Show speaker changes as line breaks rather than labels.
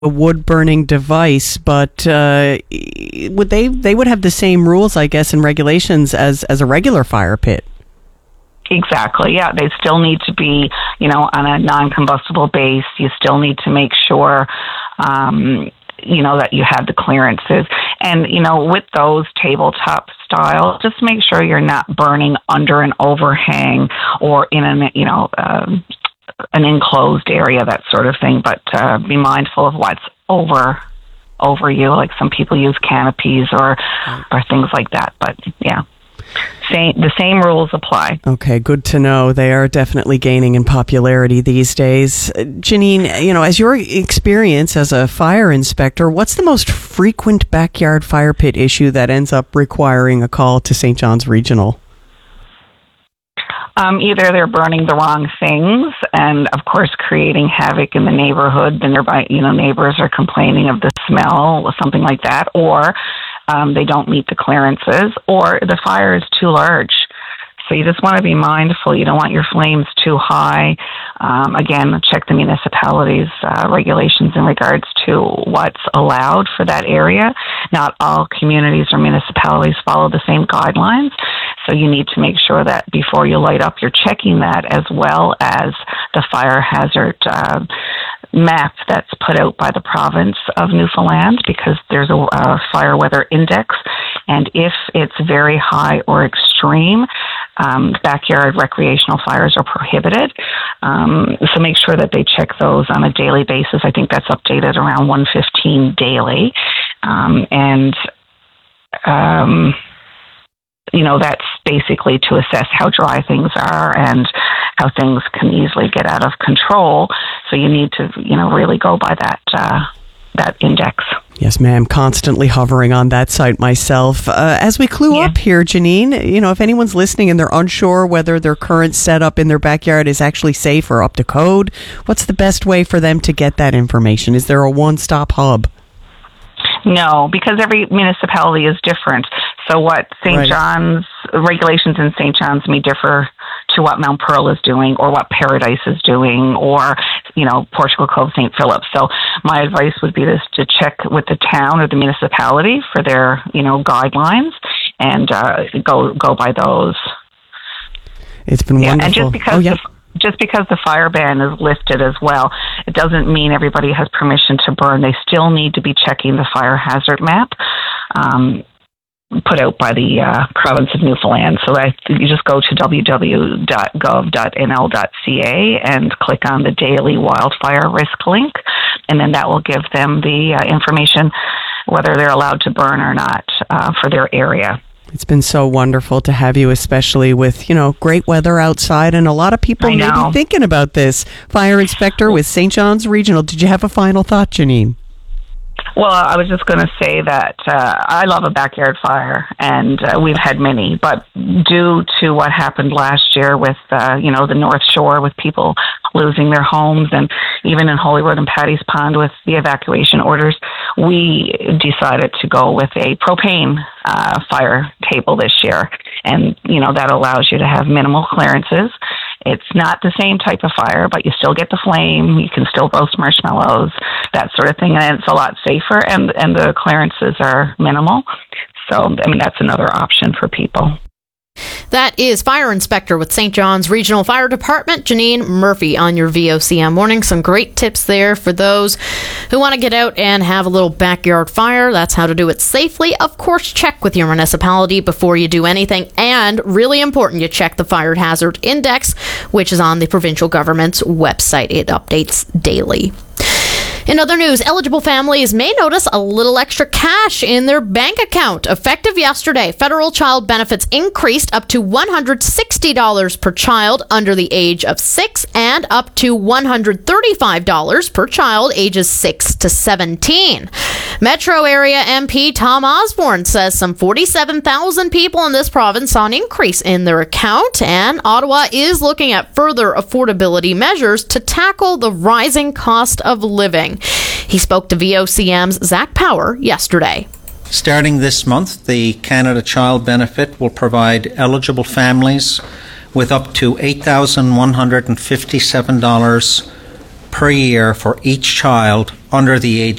a wood burning device, but would they would have the same rules, I guess, and regulations as a regular fire pit?
Exactly. Yeah, they still need to be, on a non-combustible base. You still need to make sure, that you have the clearances. And, with those tabletop style, just make sure you're not burning under an overhang or in an enclosed area, that sort of thing. But be mindful of what's over you. Like some people use canopies or things like that. But yeah. The same rules apply.
Okay, good to know. They are definitely gaining in popularity these days. Janine, as your experience as a fire inspector, what's the most frequent backyard fire pit issue that ends up requiring a call to St. John's Regional?
Either they're burning the wrong things and, of course, creating havoc in the neighborhood. The nearby, neighbors are complaining of the smell or something like that, or they don't meet the clearances, or the fire is too large. So you just want to be mindful. You don't want your flames too high. Again, check the municipality's regulations in regards to what's allowed for that area. Not all communities or municipalities follow the same guidelines. So you need to make sure that before you light up, you're checking that, as well as the fire hazard map that's put out by the province of Newfoundland, because there's a fire weather index. And if it's very high or extreme, backyard recreational fires are prohibited. So make sure that they check those on a daily basis. I think that's updated around 1:15 daily. That's basically to assess how dry things are and how things can easily get out of control. So you need to, really go by that index.
Yes, ma'am. Constantly hovering on that site myself. As we clue up here, Janine, if anyone's listening and they're unsure whether their current setup in their backyard is actually safe or up to code, what's the best way for them to get that information? Is there a one-stop hub?
No, because every municipality is different. So what St. John's regulations in St. John's may differ to what Mount Pearl is doing, or what Paradise is doing, or Portugal Cove, St. Philip. So my advice would be to check with the town or the municipality for their guidelines, and go by those.
It's been wonderful.
And just because the fire ban is lifted as well, it doesn't mean everybody has permission to burn. They still need to be checking the fire hazard map put out by the province of Newfoundland. So you just go to www.gov.nl.ca and click on the daily wildfire risk link, and then that will give them the information whether they're allowed to burn or not for their area.
It's been so wonderful to have you, especially with, great weather outside, and a lot of people may be thinking about this. Fire inspector with St. John's Regional. Did you have a final thought, Janine?
Well, I was just going to say that I love a backyard fire, and we've had many, but due to what happened last year with, the North Shore, with people losing their homes, and even in Holyrood and Paddy's Pond with the evacuation orders, we decided to go with a propane fire table this year. And, that allows you to have minimal clearances. It's not the same type of fire, but you still get the flame. You can still roast marshmallows, that sort of thing. And it's a lot safer, and the clearances are minimal. So, that's another option for people.
That is Fire Inspector with St. John's Regional Fire Department, Janine Murphy, on your VOCM morning. Some great tips there for those who want to get out and have a little backyard fire. That's how to do it safely. Of course, check with your municipality before you do anything. And really important, you check the Fire Hazard Index, which is on the provincial government's website. It updates daily. In other news, eligible families may notice a little extra cash in their bank account. Effective yesterday, federal child benefits increased up to $160 per child under the age of 6 and up to $135 per child ages 6 to 17. Metro area MP Tom Osborne says some 47,000 people in this province saw an increase in their account, and Ottawa is looking at further affordability measures to tackle the rising cost of living. He spoke to VOCM's Zach Power yesterday.
Starting this month, the Canada Child Benefit will provide eligible families with up to $8,157 per year for each child under the age